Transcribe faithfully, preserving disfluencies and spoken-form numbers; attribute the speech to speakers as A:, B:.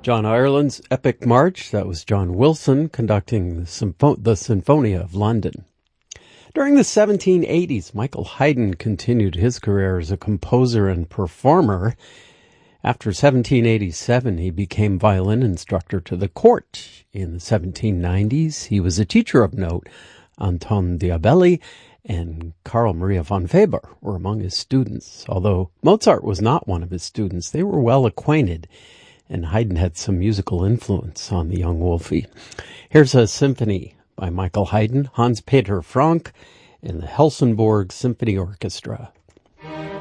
A: John Ireland's Epic March, that was John Wilson conducting the, Sympho- the Sinfonia of London. During the seventeen eighties, Michael Haydn continued his career as a composer and performer. After seventeen eighty-seven, he became violin instructor to the court. In the seventeen nineties, he was a teacher of note. Anton Diabelli and Carl Maria von Weber were among his students. Although Mozart was not one of his students, they were well acquainted, and Haydn had some musical influence on the young Wolfie. Here's a symphony by Michael Haydn, Hans Peter Frank, and the Helsingborg Symphony Orchestra.